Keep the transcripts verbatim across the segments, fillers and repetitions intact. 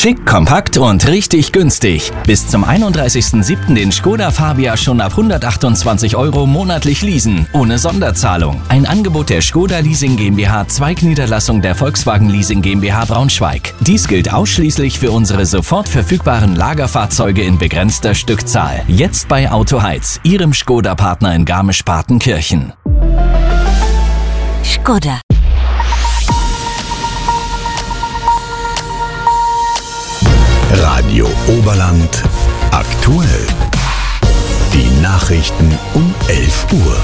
Schick, kompakt und richtig günstig. Bis zum einunddreißigsten siebten den Skoda Fabia schon ab hundertachtundzwanzig Euro monatlich leasen, ohne Sonderzahlung. Ein Angebot der Skoda Leasing GmbH, Zweigniederlassung der Volkswagen Leasing GmbH Braunschweig. Dies gilt ausschließlich für unsere sofort verfügbaren Lagerfahrzeuge in begrenzter Stückzahl. Jetzt bei Autoheiz, Ihrem Skoda-Partner in Garmisch-Partenkirchen. Skoda. Radio Oberland aktuell. Die Nachrichten um elf Uhr.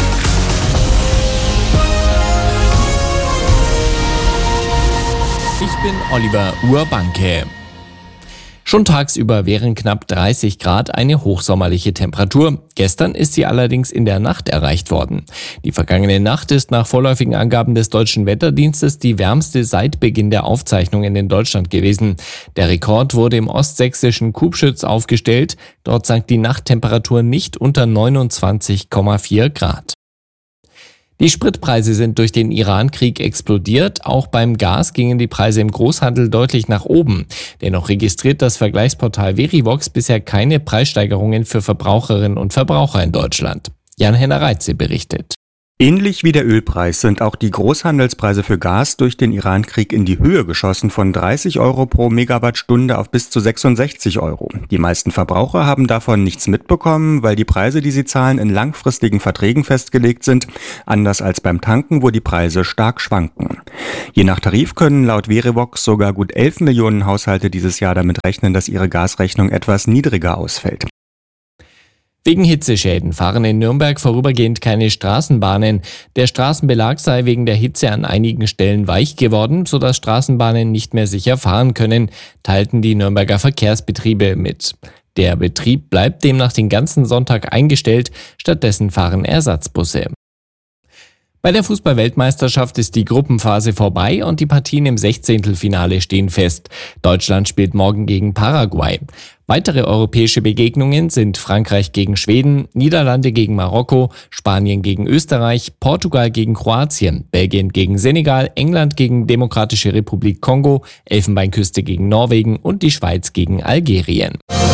Ich bin Oliver Urbanke. Schon tagsüber wären knapp dreißig Grad eine hochsommerliche Temperatur. Gestern ist sie allerdings in der Nacht erreicht worden. Die vergangene Nacht ist nach vorläufigen Angaben des Deutschen Wetterdienstes die wärmste seit Beginn der Aufzeichnungen in Deutschland gewesen. Der Rekord wurde im ostsächsischen Kubschütz aufgestellt. Dort sank die Nachttemperatur nicht unter neunundzwanzig Komma vier Grad. Die Spritpreise sind durch den Iran-Krieg explodiert. Auch beim Gas gingen die Preise im Großhandel deutlich nach oben. Dennoch registriert das Vergleichsportal Verivox bisher keine Preissteigerungen für Verbraucherinnen und Verbraucher in Deutschland. Jan-Henner Reitze berichtet. Ähnlich wie der Ölpreis sind auch die Großhandelspreise für Gas durch den Iran-Krieg in die Höhe geschossen, von dreißig Euro pro Megawattstunde auf bis zu sechsundsechzig Euro. Die meisten Verbraucher haben davon nichts mitbekommen, weil die Preise, die sie zahlen, in langfristigen Verträgen festgelegt sind, anders als beim Tanken, wo die Preise stark schwanken. Je nach Tarif können laut Verivox sogar gut elf Millionen Haushalte dieses Jahr damit rechnen, dass ihre Gasrechnung etwas niedriger ausfällt. Wegen Hitzeschäden fahren in Nürnberg vorübergehend keine Straßenbahnen. Der Straßenbelag sei wegen der Hitze an einigen Stellen weich geworden, sodass Straßenbahnen nicht mehr sicher fahren können, teilten die Nürnberger Verkehrsbetriebe mit. Der Betrieb bleibt demnach den ganzen Sonntag eingestellt, stattdessen fahren Ersatzbusse. Bei der Fußball-Weltmeisterschaft ist die Gruppenphase vorbei und die Partien im Sechzehntelfinale stehen fest. Deutschland spielt morgen gegen Paraguay. Weitere europäische Begegnungen sind Frankreich gegen Schweden, Niederlande gegen Marokko, Spanien gegen Österreich, Portugal gegen Kroatien, Belgien gegen Senegal, England gegen Demokratische Republik Kongo, Elfenbeinküste gegen Norwegen und die Schweiz gegen Algerien.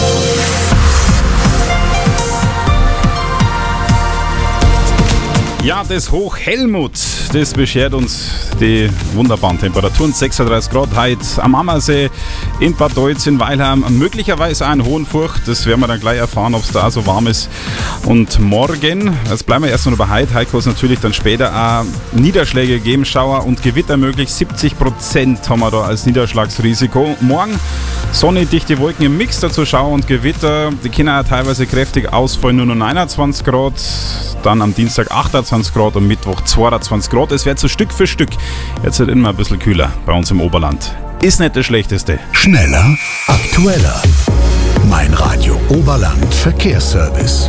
Ja, das Hoch Helmut, das beschert uns die wunderbaren Temperaturen. sechsunddreißig Grad heute am Ammersee, in Bad Deutz, in Weilheim, möglicherweise auch in Hohenfurcht. Das werden wir dann gleich erfahren, ob es da so warm ist. Und morgen, jetzt bleiben wir erst noch bei heute, heute kann es natürlich dann später auch Niederschläge geben, Schauer und Gewitter möglich. siebzig Prozent haben wir da als Niederschlagsrisiko. Morgen Sonne, dichte Wolken im Mix, dazu Schauer und Gewitter. Die können auch teilweise kräftig ausfallen, nur noch neunundzwanzig Grad. Dann am Dienstag achtundzwanzig Grad, am Mittwoch zweiundzwanzig Grad. Es wird so Stück für Stück jetzt wird immer ein bisschen kühler bei uns im Oberland. Ist nicht das Schlechteste. Schneller, aktueller. Mein Radio Oberland Verkehrsservice.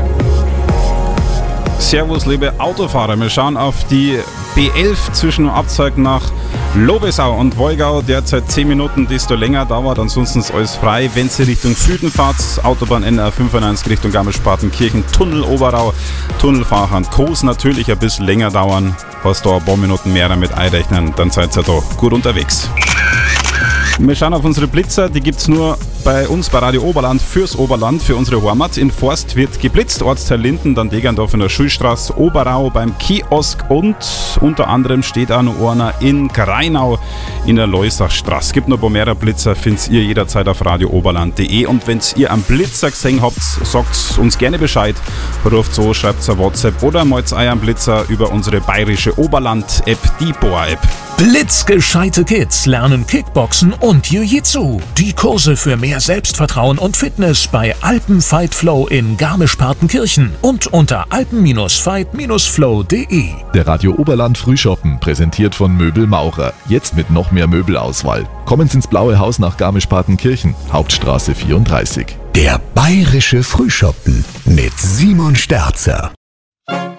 Servus, liebe Autofahrer. Wir schauen auf die B elf zwischen dem Abzweig nach Lobesau und Wolgau. Derzeit zehn Minuten, desto länger dauert. Ansonsten ist alles frei. Wenn Sie Richtung Süden fahrt, Autobahn N R fünfundneunzig Richtung Garmisch-Partenkirchen, Tunnel Oberau, Tunnelfahrhand Kos natürlich ein bisschen länger dauern. Hast da ein paar Minuten mehr damit einrechnen, dann seid ihr da gut unterwegs. Wir schauen auf unsere Blitzer, die gibt es nur bei uns bei Radio Oberland fürs Oberland, für unsere Heimat. In Forst wird geblitzt, Ortsteil Linden, dann Degerndorf in der Schulstraße, Oberau beim Kiosk und unter anderem steht auch noch einer in Greinau in der Leusachstraße. Es gibt noch ein paar mehr Blitzer, findet ihr jederzeit auf radio oberland punkt de und wenn ihr einen Blitzer gesehen habt, sagt uns gerne Bescheid, ruft so, schreibt ein WhatsApp oder malt einen Blitzer über unsere bayerische Oberland-App, die Boa-App. Blitzgescheite Kids lernen Kickboxen und Jiu-Jitsu. Die Kurse für mehr Selbstvertrauen und Fitness bei Alpenfight Flow in Garmisch-Partenkirchen und unter alpen fight flow punkt de. Der Radio Oberland Frühschoppen, präsentiert von Möbel Maurer. Jetzt mit noch mehr Möbelauswahl. Kommen Sie ins Blaue Haus nach Garmisch-Partenkirchen, Hauptstraße vierunddreißig. Der bayerische Frühschoppen mit Simon Sterzer.